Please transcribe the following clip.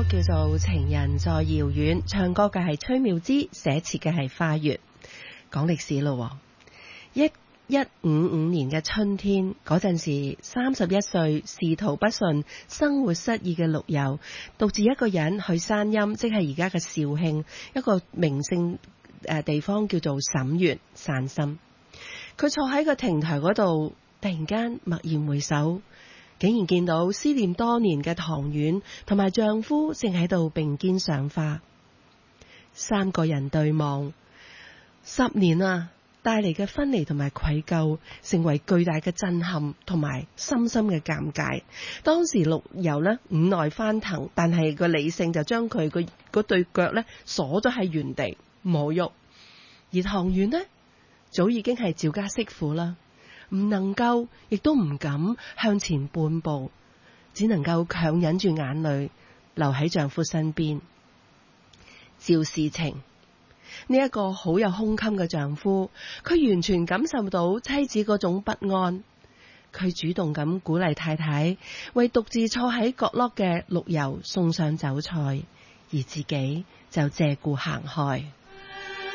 歌叫做《情人在遙遠》，唱歌嘅係崔妙芝，寫詞嘅係花月。講歷史咯，1155年嘅春天嗰陣時，31歲仕途不順、生活失意嘅陸游，獨自一個人去山陰，即係而家嘅肇慶一個名勝地方叫做沈園散心。佢坐喺個亭台嗰度，突然間驀然回首，竟然見到思念多年嘅唐婉同埋丈夫正喺度並肩賞花。三個人對望，10年啊，帶嚟嘅分離同埋愧疚，成為巨大嘅震撼同埋深深嘅尷尬。當時陸游呢五內翻騰，但係個理性就將佢嗰對腳呢鎖咗喺原地冇喐。而唐婉呢，早已經係趙家媳婦啦，唔能夠亦都唔敢向前半步，只能夠強忍住眼淚留喺丈夫身邊。趙士晴呢一個好有胸襟嘅丈夫，佢完全感受到妻子嗰種不安，佢主動咁鼓勵太太為獨自坐喺角落嘅陸游送上酒菜，而自己就借故行開。